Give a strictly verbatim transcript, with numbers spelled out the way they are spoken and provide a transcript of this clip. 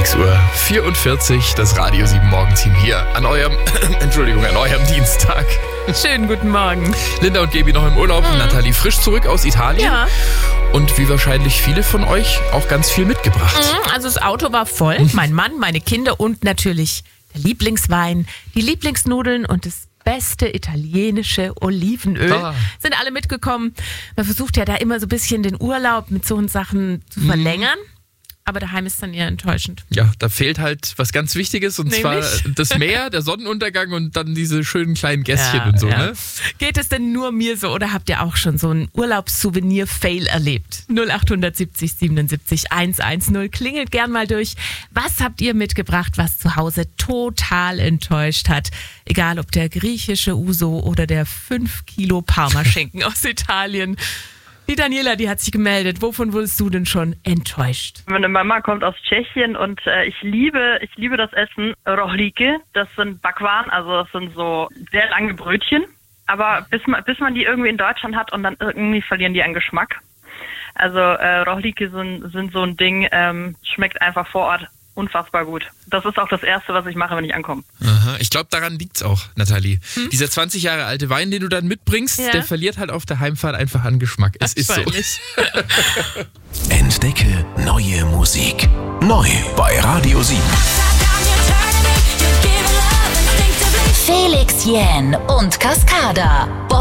sechs Uhr vierundvierzig, das Radio sieben Morgenteam hier an eurem, Entschuldigung, an eurem Dienstag. Schönen guten Morgen. Linda und Gaby noch im Urlaub, mhm. Nathalie frisch zurück aus Italien. Ja. Und wie wahrscheinlich viele von euch auch ganz viel mitgebracht. Mhm, also das Auto war voll, mhm. mein Mann, meine Kinder und natürlich der Lieblingswein, die Lieblingsnudeln und das beste italienische Olivenöl ah. sind alle mitgekommen. Man versucht ja da immer so ein bisschen den Urlaub mit so Sachen zu verlängern. Mhm. Aber daheim ist dann eher enttäuschend. Ja, da fehlt halt was ganz Wichtiges und Nämlich? zwar das Meer, der Sonnenuntergang und dann diese schönen kleinen Gässchen ja, und so. Ja. Ne? Geht es denn nur mir so oder habt ihr auch schon so einen Urlaubssouvenir-Fail erlebt? null acht siebzig siebenundsiebzig hundertzehn klingelt gern mal durch. Was habt ihr mitgebracht, was zu Hause total enttäuscht hat? Egal ob der griechische Uso oder der fünf Kilo Parmaschinken aus Italien. Die Daniela, die hat sich gemeldet. Wovon wurdest du denn schon enttäuscht? Meine Mama kommt aus Tschechien und äh, ich liebe, ich liebe das Essen Rohlíky. Das sind Backwaren, also das sind so sehr lange Brötchen. Aber bis man, bis man die irgendwie in Deutschland hat und dann irgendwie verlieren die an Geschmack. Also äh, Rohlíky sind, sind so ein Ding, ähm, schmeckt einfach vor Ort unfassbar gut. Das ist auch das Erste, was ich mache, wenn ich ankomme. Aha, ich glaube, daran liegt's auch, Nathalie. Hm? Dieser zwanzig Jahre alte Wein, den du dann mitbringst, ja. der verliert halt auf der Heimfahrt einfach an Geschmack. Es ist so. Entdecke neue Musik. Neu bei Radio sieben. Felix Jähn und Cascada.